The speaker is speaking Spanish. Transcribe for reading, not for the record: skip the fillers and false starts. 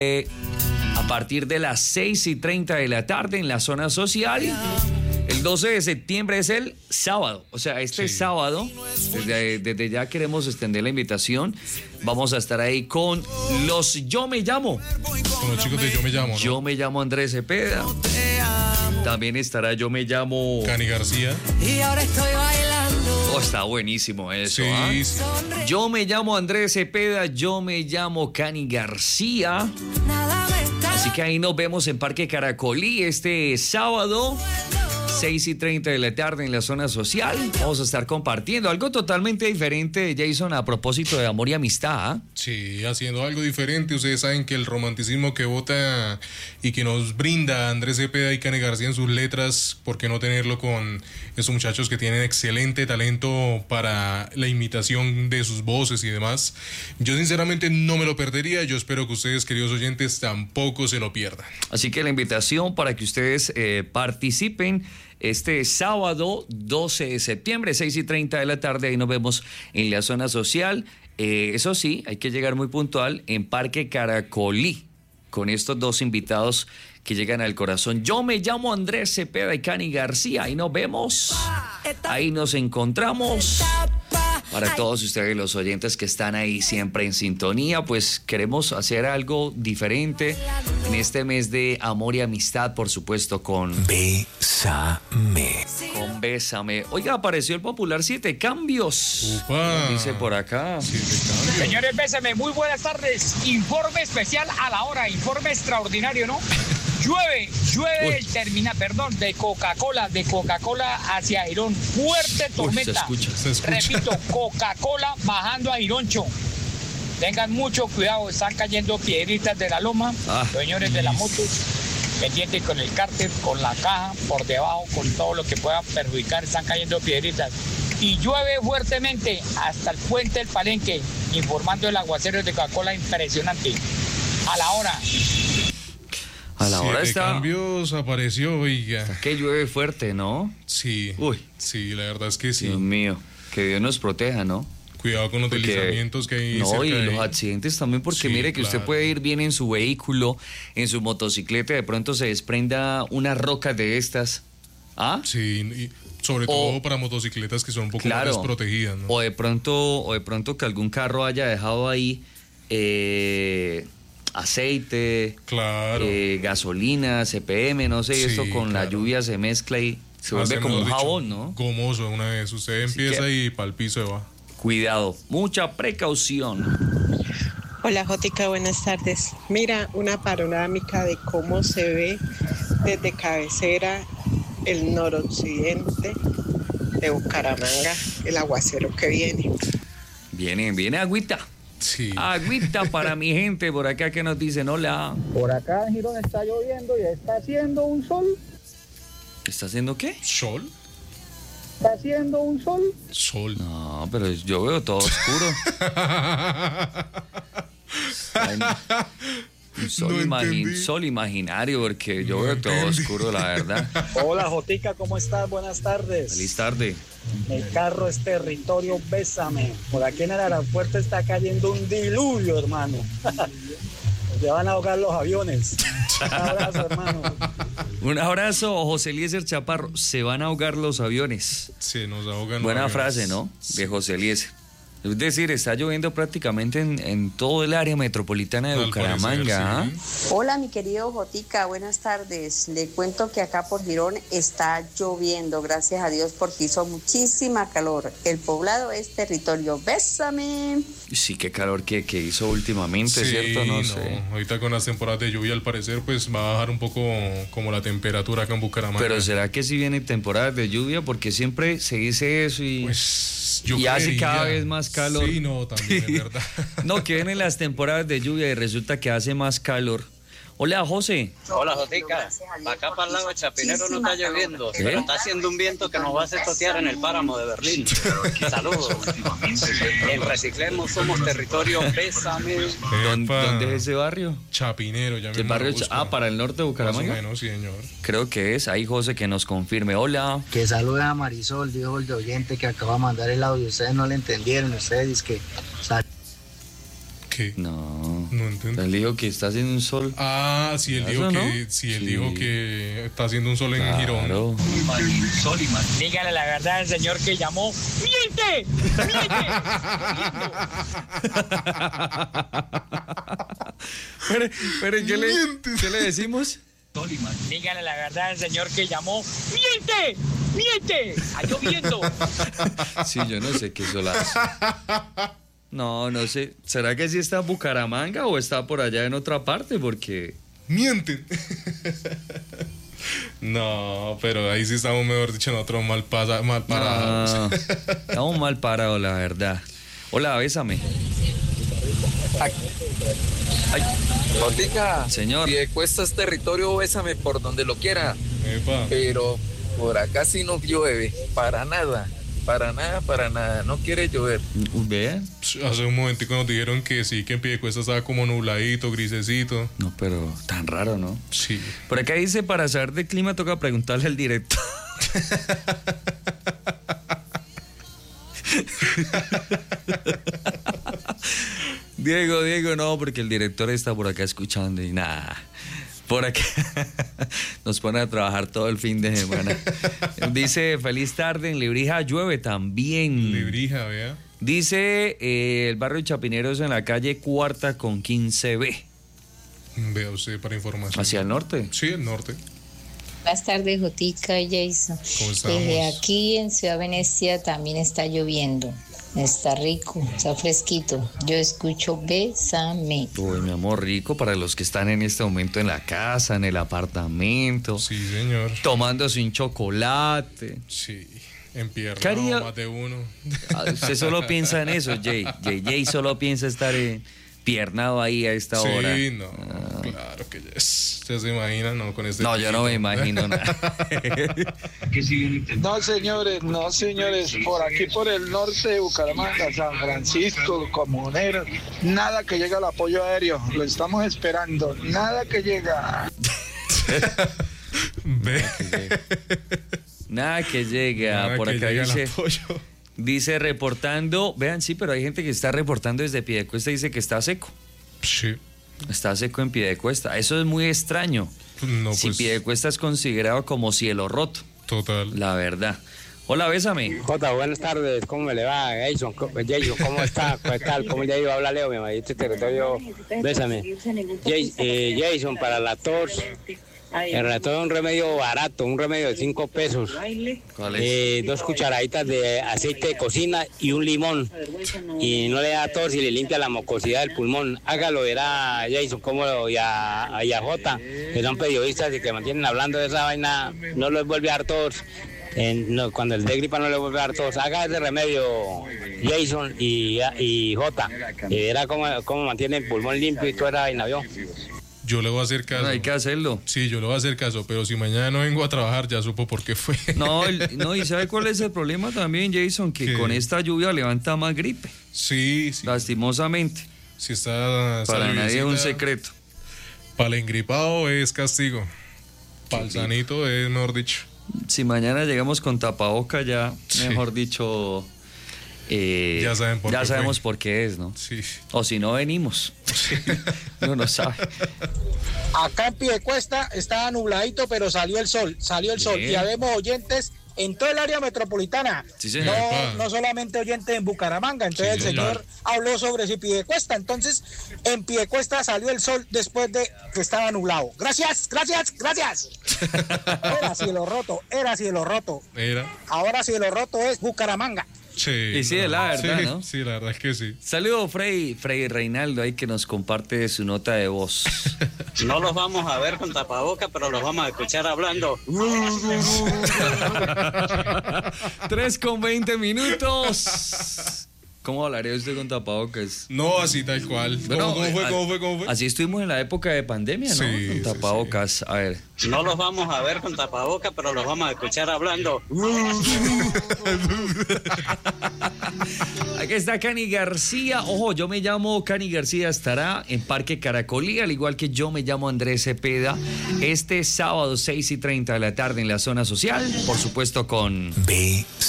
A partir de las 6:30 de la tarde en la zona social. El 12 de septiembre es el sábado, o sea, sábado, desde ya queremos extender la invitación. Vamos a estar ahí con los Yo Me Llamo. Con los chicos de Yo Me Llamo, ¿no? Yo Me Llamo Andrés Cepeda. También estará Yo Me Llamo Cani García. Y ahora estoy bailando. Oh, está buenísimo eso. Sí, sí. Yo Me Llamo Andrés Cepeda, Yo Me Llamo Cani García. Así que ahí nos vemos en Parque Caracolí este sábado. 6:30 de la tarde en la zona social. Vamos a estar compartiendo algo totalmente diferente, Jason, a propósito de amor y amistad. Sí, haciendo algo diferente. Ustedes saben que el romanticismo que vota y que nos brinda Andrés Cepeda y Cani García en sus letras, ¿por qué no tenerlo con esos muchachos que tienen excelente talento para la imitación de sus voces y demás? Yo sinceramente no me lo perdería. Yo espero que ustedes, queridos oyentes, tampoco se lo pierdan. Así que la invitación para que ustedes participen este sábado 12 de septiembre, 6:30 de la tarde, ahí nos vemos en la zona social. Eso sí, hay que llegar muy puntual en Parque Caracolí, con estos dos invitados que llegan al corazón. Yo Me Llamo Andrés Cepeda y Cani García, ahí nos vemos, ahí nos encontramos. Para todos ustedes, los oyentes que están ahí siempre en sintonía, pues queremos hacer algo diferente en este mes de amor y amistad, por supuesto, con Bésame. Con Bésame. Oiga, apareció el popular 7 Cambios. ¡Upa! Dice por acá. 7 cambios. Señores, Bésame, muy buenas tardes. Informe especial a la hora, informe extraordinario, ¿no? Llueve el terminal, perdón, de Coca-Cola hacia Girón. Fuerte tormenta. Se escucha. Repito, Coca-Cola bajando a Gironcho. Tengan mucho cuidado, están cayendo piedritas de la loma. Señores de la moto, pendientes con el cárter, con la caja, por debajo, con todo lo que pueda perjudicar, están cayendo piedritas. Y llueve fuertemente hasta el puente del Palenque, informando el aguacero de Coca-Cola impresionante. A la hora. A la hora 7 está. cambios apareció, oiga. Está que llueve fuerte, ¿no? Sí. Uy. Sí, la verdad es que sí. Dios mío. Que Dios nos proteja, ¿no? Cuidado con los deslizamientos que hay. No, y cerca los de... accidentes también, porque Sí, mire que claro. usted puede ir bien en su vehículo, en su motocicleta, de pronto se desprenda una roca de estas. ¿Ah? Sí, y sobre todo para motocicletas que son un poco más desprotegidas, ¿no? O de pronto que algún carro haya dejado ahí aceite, Claro. gasolina, CPM, no sé, Sí, esto con claro. la lluvia se mezcla y se vuelve Hace, como un mejor dicho, jabón, ¿no? Gomoso una vez. Usted empieza que- y para el piso se va. Cuidado, mucha precaución. Hola Jótica, buenas tardes. Mira, una panorámica de cómo se ve desde cabecera el noroccidente de Bucaramanga, el aguacero que viene. Viene agüita. Sí. Agüita para mi gente por acá que nos dicen hola. Por acá en Girón está lloviendo y está haciendo un sol. ¿Está haciendo qué? ¿Sol? Está haciendo un sol. Sol. No, pero yo veo todo oscuro. Ay, un sol, No entendí. sol imaginario, porque yo No veo todo entendí. oscuro, la verdad. Hola Jotica, ¿cómo estás? Buenas tardes. Feliz tarde. El carro es territorio, bésame. Por aquí en el aeropuerto está cayendo un diluvio, hermano. Se van a ahogar los aviones. Un abrazo, hermano. Un abrazo, José Eliezer Chaparro. Se van a ahogar los aviones. Se nos ahogan. Buena los aviones. frase, ¿no? Sí. De José Eliezer. Es decir, está lloviendo prácticamente en todo el área metropolitana de Al Bucaramanga. parecer, ¿Ah? Hola, mi querido Jotica, buenas tardes. Le cuento que acá por Girón está lloviendo, gracias a Dios, porque hizo muchísima calor. El poblado es territorio, bésame. Sí, qué calor que hizo últimamente, Sí, ¿cierto? No sé. Ahorita con las temporadas de lluvia, al parecer, pues va a bajar un poco como la temperatura acá en Bucaramanga. Pero ¿será que sí vienen temporadas de lluvia? Porque siempre se dice eso y... Pues yo Y hace creería. cada vez más calor. Sí, no, también es verdad. No, que vienen las temporadas de lluvia y resulta que hace más calor. Hola, José. Hola, Jotica. Acá para el lado de Chapinero no está lloviendo, pero está haciendo un viento que nos va a hacer totear en el páramo de Berlín. Saludos. En Reciclemos somos territorio, bésame. ¿Dónde es ese barrio? Chapinero, ya ¿El me barrio? busco. Para el norte de Más o Bucaramanga. menos, sí, señor. Creo que es. Ahí José que nos confirme. Hola. Que saluda a Marisol, dijo el de oyente que acaba de mandar el audio. Ustedes no le entendieron, ustedes dicen que... ¿Qué? No. No entiendo. Él dijo que está haciendo un sol. Ah, sí, él dijo que, sí, él dijo que está haciendo un sol en Girón. Sol y mar. Dígale la verdad al señor que llamó. ¡Miente! ¡Miente! Pero ¿qué le decimos? Sol y mar. Dígale la verdad al señor que llamó. ¡Miente! ¡Miente! ¡Está lloviendo! Sí, yo no sé qué solazo. No sé. ¿Será que sí está en Bucaramanga o está por allá en otra parte? Porque... Mienten. No, pero ahí sí estamos, mejor dicho, nosotros mal parados. No, estamos mal parados, la verdad. Hola, bésame. Ay. Botica, señor. Piedecuesta es territorio, bésame por donde lo quiera. Epa. Pero por acá sí no llueve, para nada, no quiere llover. ¿Vean? Hace un momentico nos dijeron que sí, que en Piedecuesta estaba como nubladito, grisecito. No, pero tan raro, ¿no? Sí. Por acá dice, para saber de clima toca preguntarle al director. Diego, no, porque el director está por acá escuchando y nada. Por acá nos pone a trabajar todo el fin de semana. Dice, feliz tarde, en Lebrija llueve también. Lebrija, vea. Dice, el barrio Chapineros en la calle Cuarta con 15B. Vea usted para información. ¿Hacia el norte? Sí, el norte. Buenas tardes, Jotica y Jason. ¿Cómo estamos? Desde aquí en Ciudad Venecia también está lloviendo. Está rico, está fresquito. Yo escucho Bésame. Uy, mi amor, rico para los que están en este momento en la casa, en el apartamento. Sí, señor. Tomándose un chocolate. Sí, en pierna más de uno. Usted solo piensa en eso, Jay solo piensa estar piernado ahí a esta hora. Sí, no, claro que yes. ¿Usted se imagina? No, con este no, yo no me imagino nada. No, señores, por aquí por el norte de Bucaramanga, San Francisco, Comuneros, nada que llega el apoyo aéreo, lo estamos esperando, nada que llega. Nada que llega, por acá dice reportando, vean, sí, pero hay gente que está reportando desde Piedecuesta, dice que está seco. Sí. Está seco en Piedecuesta, eso es muy extraño. No, si pues, Piedecuesta es considerado como cielo roto. Total. La verdad. Hola, bésame. Jota, buenas tardes, ¿cómo me le va? Jason, ¿cómo está? ¿Qué tal? ¿Cómo le ha ido? Habla Leo, mi amado, este territorio, bésame. Jason, para la tos, el resto es un remedio barato, un remedio de 5 pesos. ¿Cuál es? 2 cucharaditas de aceite de cocina y un limón. Y no le da tos y le limpia la mucosidad del pulmón. Hágalo, verá Jason, cómo y a Jota, que son periodistas y que mantienen hablando de esa vaina, no les vuelve a dar tos. Cuando el de gripa no le vuelve a dar tos, haga ese remedio Jason y Jota, y verá cómo mantiene el pulmón limpio y toda esa vaina, ¿vio? Yo le voy a hacer caso. No, hay que hacerlo. Sí, yo le voy a hacer caso, pero si mañana no vengo a trabajar, ya supo por qué fue. No, ¿y sabe cuál es el problema también, Jason? Que con esta lluvia levanta más gripe. Sí. Lastimosamente. Si está... Para nadie es un secreto. Para el engripado es castigo. Para el sanito es, mejor dicho. Si mañana llegamos con tapaboca ya, mejor dicho... ya sabemos por qué es, ¿no? Sí. O si no venimos. Sí. Uno no sabe. Acá en Piedecuesta estaba nubladito, pero salió el sol. Y habemos oyentes en todo el área metropolitana. Sí, señor. No solamente oyentes en Bucaramanga. Entonces el señor habló sobre si Piedecuesta. Entonces, en Piedecuesta salió el sol después de que estaba nublado. Gracias. Era cielo roto. Ahora cielo roto es Bucaramanga. Sí, y sí, la verdad, ¿no? Sí, la verdad es que sí. Saludos, Frei Reinaldo, ahí que nos comparte su nota de voz. No los vamos a ver con tapaboca, pero los vamos a escuchar hablando. 3:20. ¿Cómo hablaría usted con tapabocas? No, así tal cual. Bueno, ¿Cómo fue? Así estuvimos en la época de pandemia, ¿no? Sí, con tapabocas. Sí. A ver. No los vamos a ver con tapaboca, pero los vamos a escuchar hablando. Aquí está Cani García. Ojo, yo me llamo Cani García. Estará en Parque Caracolí, al igual que yo me llamo Andrés Cepeda. Este sábado 6:30 de la tarde en la zona social. Por supuesto con... BC